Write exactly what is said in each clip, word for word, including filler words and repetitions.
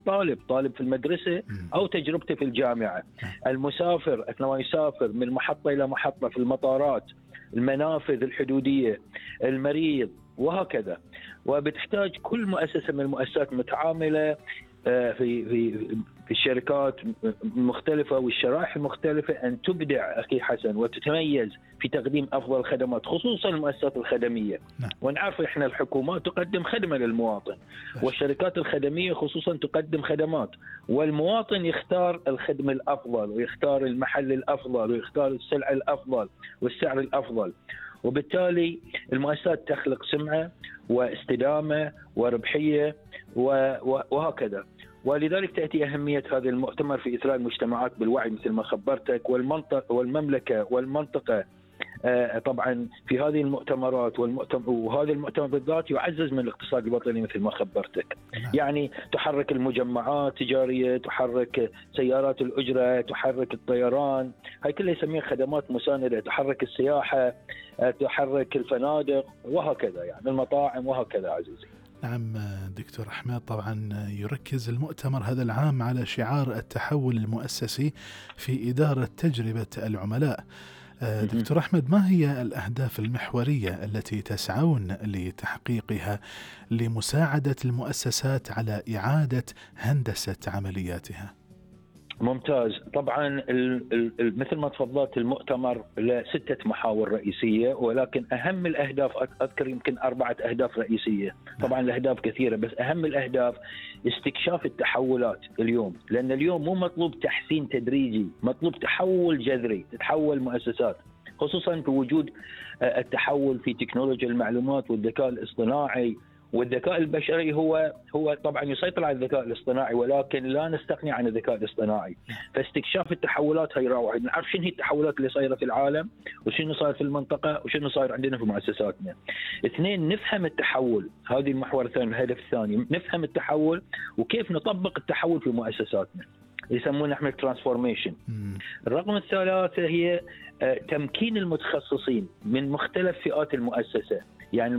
طالب طالب في المدرسة أو تجربته في الجامعة، المسافر أثناء يسافر من محطة إلى محطة في المطارات، المنافذ الحدودية، المريض، وهكذا. وبتحتاج كل مؤسسة من المؤسسات المتعاملة في في في الشركات المختلفة والشرائح المختلفة أن تبدع أخي حسن وتتميز في تقديم أفضل خدمات، خصوصا المؤسسات الخدمية. نعم. ونعرف إحنا الحكومات تقدم خدمة للمواطن، والشركات الخدمية خصوصا تقدم خدمات، والمواطن يختار الخدمة الأفضل ويختار المحل الأفضل ويختار السلعة الأفضل والسعر الأفضل. وبالتالي المؤسسات تخلق سمعة واستدامة وربحية وهكذا. ولذلك تأتي أهمية هذا المؤتمر في إثراء المجتمعات بالوعي مثل ما خبرتك، والمنطقة والمملكة والمنطقة طبعا في هذه المؤتمرات والمؤتمر، وهذا المؤتمر بالذات يعزز من الاقتصاد الوطني مثل ما خبرتك. يعني تحرك المجمعات التجارية، تحرك سيارات الأجرة، تحرك الطيران، هاي كلها يسميها خدمات مساندة، تحرك السياحة، تحرك الفنادق وهكذا، يعني المطاعم وهكذا عزيزي. نعم دكتور أحمد، طبعا يركز المؤتمر هذا العام على شعار التحول المؤسسي في إدارة تجربة العملاء. دكتور أحمد، ما هي الأهداف المحورية التي تسعون لتحقيقها لمساعدة المؤسسات على إعادة هندسة عملياتها؟ ممتاز. طبعا مثل ما تفضلت المؤتمر له ستة محاور رئيسية، ولكن أهم الأهداف أذكر يمكن أربعة أهداف رئيسية. طبعا الأهداف كثيرة، بس أهم الأهداف استكشاف التحولات اليوم، لأن اليوم مو مطلوب تحسين تدريجي، مطلوب تحول جذري، تتحول مؤسسات، خصوصا في وجود التحول في تكنولوجيا المعلومات والذكاء الاصطناعي. والذكاء البشري هو هو طبعا يسيطر على الذكاء الاصطناعي، ولكن لا نستغني عن الذكاء الاصطناعي. فاستكشاف التحولات هي روعة، نعرف شنو هي التحولات اللي صايره في العالم، وشنو صاير في المنطقه، وشنو صاير عندنا في مؤسساتنا. اثنين، نفهم التحول، هذه المحور الثاني، الهدف الثاني، نفهم التحول وكيف نطبق التحول في مؤسساتنا، يسمونه احنا ترانسفورميشن. الرقم الثلاثة هي تمكين المتخصصين من مختلف فئات المؤسسة، يعني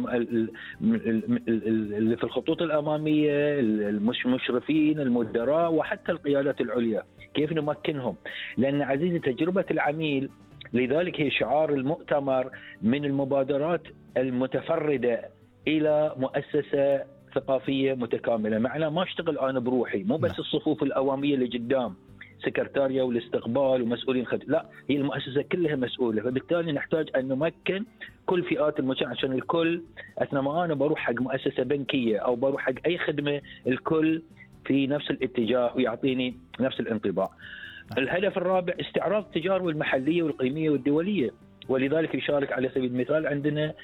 اللي في الخطوط الأمامية، المشرفين، المدراء، وحتى القيادات العليا، كيف نمكنهم. لأن عزيزي تجربة العميل، لذلك هي شعار المؤتمر، من المبادرات المتفردة إلى مؤسسة ثقافية متكاملة. معناه ما اشتغل أنا بروحي، مو بس الصفوف الأوامية اللي قدام سكرتاريا والاستقبال ومسؤولين خدمة، لا، هي المؤسسة كلها مسؤولة. فبالتالي نحتاج أن نمكن كل فئات المجتمع، عشان الكل أثناء ما أنا بروح حق مؤسسة بنكية أو بروح حق أي خدمة، الكل في نفس الاتجاه ويعطيني نفس الانطباع. الهدف الرابع استعراض التجارب المحلية والقيمية والدولية، ولذلك يشارك على سبيل المثال عندنا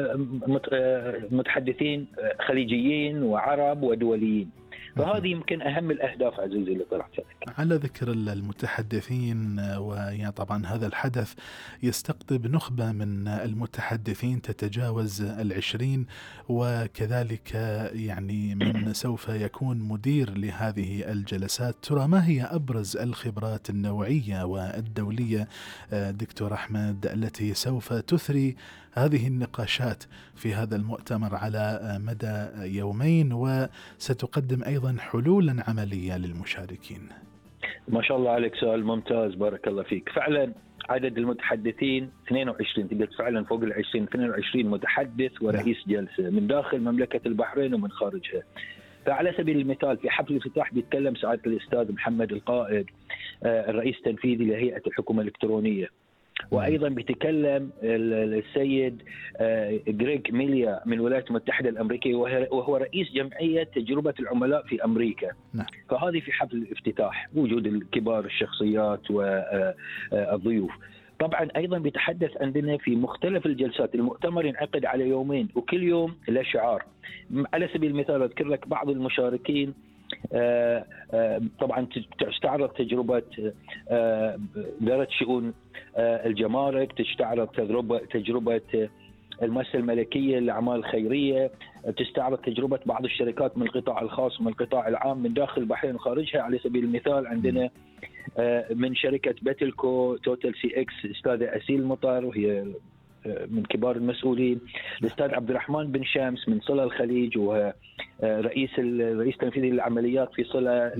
متحدثين خليجيين وعرب ودوليين. فهذه يمكن أهم الأهداف عزيزي اللي طرحت لك. على ذكر المتحدثين، ويعني طبعا هذا الحدث يستقطب نخبة من المتحدثين تتجاوز العشرين، وكذلك يعني من سوف يكون مدير لهذه الجلسات. ترى ما هي أبرز الخبرات النوعية والدولية دكتور أحمد التي سوف تثري هذه النقاشات في هذا المؤتمر على مدى يومين، وستقدم أيضا حلولا عملية للمشاركين؟ ما شاء الله عليك، سؤال ممتاز، بارك الله فيك. فعلا عدد المتحدثين اثنين وعشرين، تقدر فعلا فوق العشرين، اثنين وعشرين متحدث ورئيس جلسة من داخل مملكة البحرين ومن خارجها. فعلى سبيل المثال في حفل الافتتاح بيتكلم سعادة الأستاذ محمد القائد، الرئيس التنفيذي لهيئة الحكومة الإلكترونية، وأيضا بيتكلم السيد غريغ ميليا من الولايات المتحدة الأمريكية، وهو رئيس جمعية تجربة العملاء في أمريكا. نعم. فهذه في حفل الافتتاح، وجود الكبار الشخصيات والضيوف. طبعا أيضا بيتحدث عندنا في مختلف الجلسات. المؤتمر ينعقد على يومين، وكل يوم له شعار. على سبيل المثال أذكر لك بعض المشاركين. آه آه طبعا تستعرض تجربة آه إدارة شؤون الجمارك، تستعرض تجربة تجربة المؤسسة الملكية للأعمال الخيرية، تستعرض تجربة بعض الشركات من القطاع الخاص ومن القطاع العام من داخل البحرين وخارجها. على سبيل المثال عندنا من شركة بيتلكو توتال سي اكس أستاذة أسيل مطر، وهي من كبار المسؤولين. الأستاذ عبد الرحمن بن شمس من صلة الخليج، وهو رئيس الرئيس التنفيذي للعمليات في صلة